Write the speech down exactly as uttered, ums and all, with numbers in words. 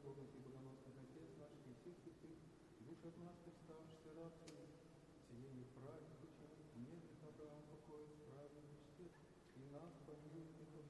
Богом и богоносных Отец наш и всех святых, душ от нас представшийся раб Твоих, сие праздник ученик, не Авраам покоя, справедливости, и нас помилуй,